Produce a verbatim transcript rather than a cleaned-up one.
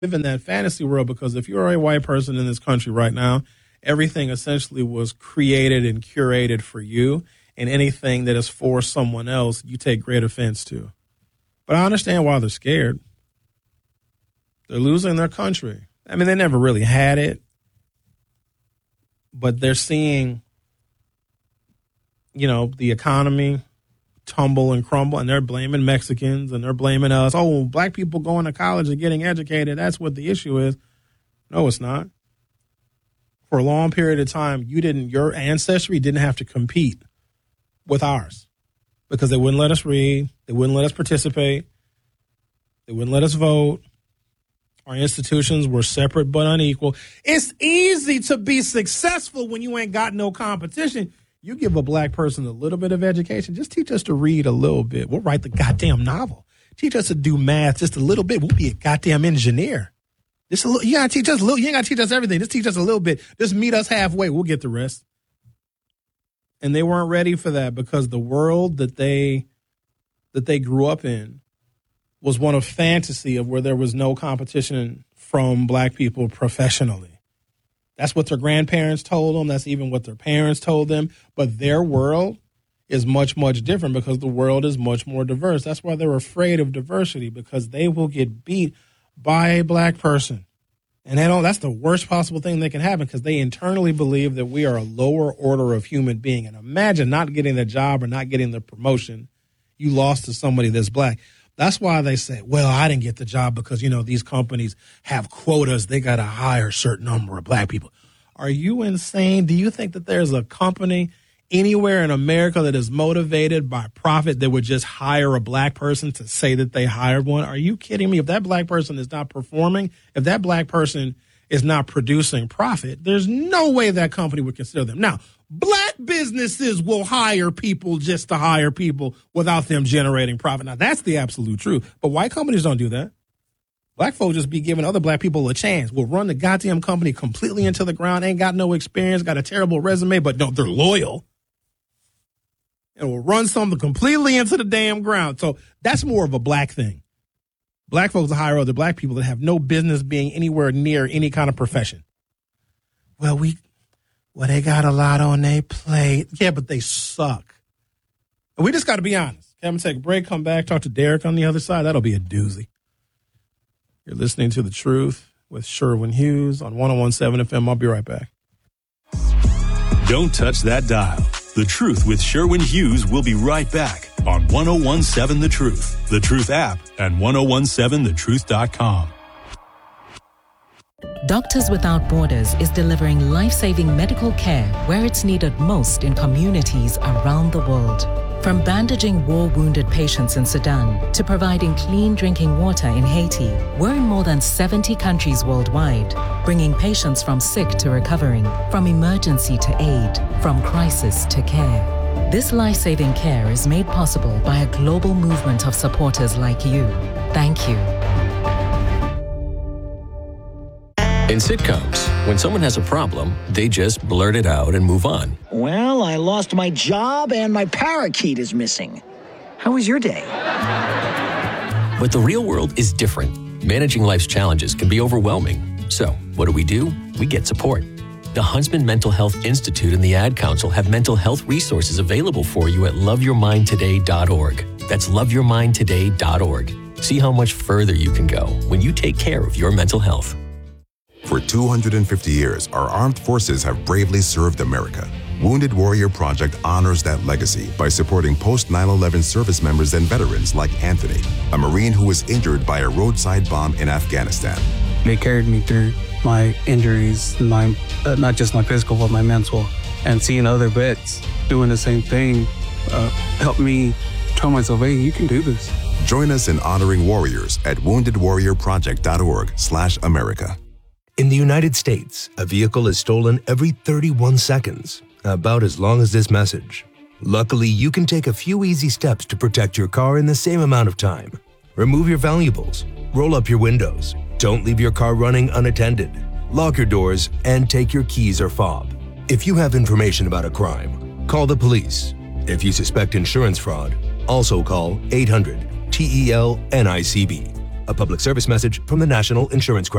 live in that fantasy world, because if you're a white person in this country right now, everything essentially was created and curated for you, and anything that is for someone else, you take great offense to. But I understand why they're scared. They're losing their country. I mean, they never really had it, but they're seeing, you know, the economy tumble and crumble, and they're blaming Mexicans, and they're blaming us. Oh, black people going to college and getting educated, that's what the issue is. No, it's not. For a long period of time, you didn't, your ancestry didn't have to compete with ours, because they wouldn't let us read, they wouldn't let us participate, they wouldn't let us vote. Our institutions were separate but unequal. It's easy to be successful when you ain't got no competition. You give a black person a little bit of education, just teach us to read a little bit. We'll write the goddamn novel. Teach us to do math just a little bit. We'll be a goddamn engineer. Just a little, you gotta teach us a little. You ain't gotta teach us everything. Just teach us a little bit. Just meet us halfway. We'll get the rest. And they weren't ready for that, because the world that they that they grew up in was one of fantasy, of where there was no competition from black people professionally. That's what their grandparents told them. That's even what their parents told them. But their world is much, much different, because the world is much more diverse. That's why they're afraid of diversity, because they will get beat by a black person. And they don't, that's the worst possible thing that can happen, because they internally believe that we are a lower order of human being. And imagine not getting the job or not getting the promotion you lost to somebody that's black. That's why they say, well, I didn't get the job because, you know, these companies have quotas. They got to hire a certain number of black people. Are you insane? Do you think that there's a company anywhere in America that is motivated by profit that would just hire a black person to say that they hired one? Are you kidding me? If that black person is not performing, if that black person is not producing profit, there's no way that company would consider them. Now, black businesses will hire people just to hire people without them generating profit. Now, that's the absolute truth. But white companies don't do that. Black folks just be giving other black people a chance. Will run the goddamn company completely into the ground, ain't got no experience, got a terrible resume, but no, they're loyal. And will run something completely into the damn ground. So that's more of a black thing. Black folks will hire other black people that have no business being anywhere near any kind of profession. Well, we... Well, they got a lot on their plate. Yeah, but they suck. And we just got to be honest. Okay, I'm going to take a break, come back, talk to Derek on the other side. That'll be a doozy. You're listening to The Truth with Sherwin Hughes on one oh one point seven F M. I'll be right back. Don't touch that dial. The Truth with Sherwin Hughes will be right back on one oh one point seven The Truth, The Truth app, and ten seventeen the truth dot com. Doctors Without Borders is delivering life-saving medical care where it's needed most in communities around the world. From bandaging war-wounded patients in Sudan to providing clean drinking water in Haiti, we're in more than seventy countries worldwide, bringing patients from sick to recovering, from emergency to aid, from crisis to care. This life-saving care is made possible by a global movement of supporters like you. Thank you. In sitcoms, when someone has a problem, they just blurt it out and move on. Well, I lost my job and my parakeet is missing. How was your day? But the real world is different. Managing life's challenges can be overwhelming. So, what do we do? We get support. The Huntsman Mental Health Institute and the Ad Council have mental health resources available for you at love your mind today dot org. That's love your mind today dot org. See how much further you can go when you take care of your mental health. For two hundred fifty years, our armed forces have bravely served America. Wounded Warrior Project honors that legacy by supporting post nine eleven service members and veterans like Anthony, a Marine who was injured by a roadside bomb in Afghanistan. They carried me through my injuries, my uh, not just my physical, but my mental. And seeing other vets doing the same thing uh, helped me tell myself, hey, you can do this. Join us in honoring warriors at wounded warrior project dot org slash America. In the United States, a vehicle is stolen every thirty-one seconds, about as long as this message. Luckily, you can take a few easy steps to protect your car in the same amount of time. Remove your valuables, roll up your windows, don't leave your car running unattended, lock your doors, and take your keys or fob. If you have information about a crime, call the police. If you suspect insurance fraud, also call eight hundred T E L N I C B. A public service message from the National Insurance Crime